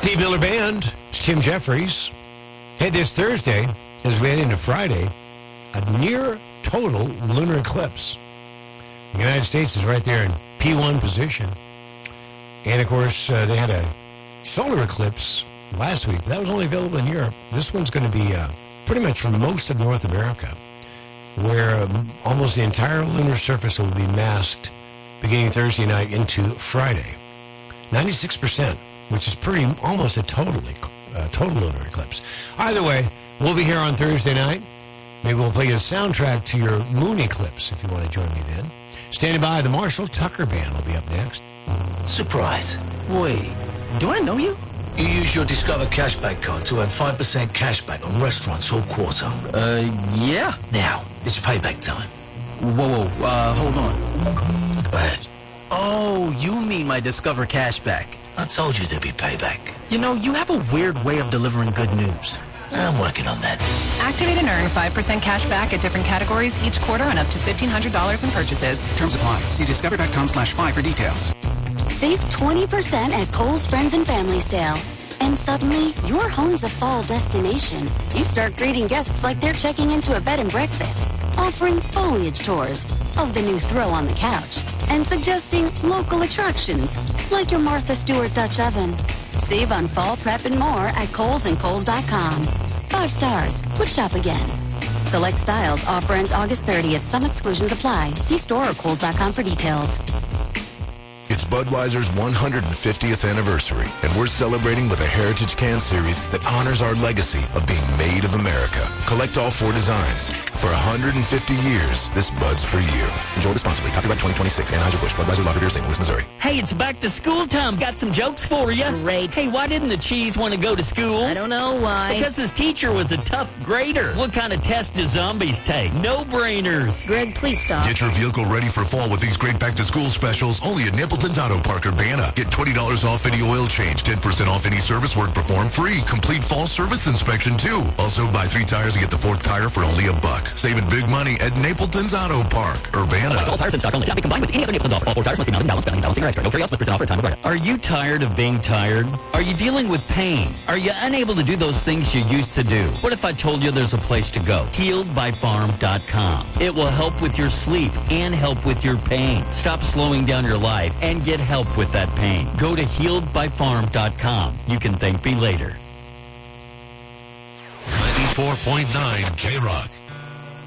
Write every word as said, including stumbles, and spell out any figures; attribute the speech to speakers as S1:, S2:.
S1: Steve Miller Band. It's Tim Jeffries. Hey, this Thursday, as we head into Friday, a near total lunar eclipse. The United States is right there in P one position. And, of course, uh, they had a solar eclipse last week. That was only available in Europe. This one's going to be uh, pretty much for most of North America, where um, almost the entire lunar surface will be masked beginning Thursday night into Friday. ninety-six percent, which is pretty almost a total, uh, total lunar eclipse. Either way, we'll be here on Thursday night. Maybe we'll play you a soundtrack to your moon eclipse if you want to join me then. Standing by, the Marshall Tucker Band will be up next.
S2: Surprise.
S3: Wait, do I know you?
S2: You use your Discover cashback card to earn five percent cashback on restaurants all quarter.
S3: Uh, yeah.
S2: Now, it's payback time.
S3: Whoa, whoa, uh, hold on.
S2: Go ahead.
S3: Oh, you mean my Discover cashback.
S2: I told you there'd be payback.
S3: You know, you have a weird way of delivering good news.
S2: I'm working on that.
S4: Activate and earn five percent cash back at different categories each quarter on up to fifteen hundred dollars in purchases.
S5: Terms apply. See discover.com slash five for details.
S6: Save twenty percent at Kohl's Friends and Family Sale. And suddenly, your home's a fall destination. You start greeting guests like they're checking into a bed and breakfast, offering foliage tours of the new throw on the couch, and suggesting local attractions like your Martha Stewart Dutch oven. Save on fall prep and more at Kohl's and Kohl's dot com. Five stars. Would shop again. Select styles. Offer ends August thirtieth. Some exclusions apply. See store or Kohl's dot com for details.
S7: It's Budweiser's one hundred fiftieth anniversary, and we're celebrating with a Heritage Can Series that honors our legacy of being made of America. Collect all four designs. For one hundred fifty years, this Bud's for you. Enjoy responsibly. Copyright twenty twenty-six. Anheuser-Busch. Budweiser Lager Beer, Saint Louis, Missouri.
S8: Hey, it's back to school time. Got some jokes for you.
S9: Great.
S8: Hey, why didn't the cheese want to go to school?
S9: I don't know why.
S8: Because his teacher was a tough grader. What kind of test do zombies take? No-brainers.
S9: Greg, please stop.
S7: Get your vehicle ready for fall with these great back-to-school specials only at Napleton's Auto Park, Urbana. Get twenty dollars off any oil change, ten percent off any service work performed, free complete fall service inspection too. Also, buy three tires and get the fourth tire for only a buck. Saving big money at Napleton's Auto Park, Urbana.
S8: All tires in stock only. Not be combined with any other Napleton's offer. All four tires must be mounted, balanced, balancing, balancing, or extra. No carry-outs must present offer at time of credit. Are you tired of being tired? Are you dealing with pain? Are you unable to do those things you used to do? What if I told you there's a place to go? healed by farm dot com. It will help with your sleep and help with your pain. Stop slowing down your life and get help with that pain. Go to healed by farm dot com. You can thank me later.
S10: ninety-four point nine K-Rock.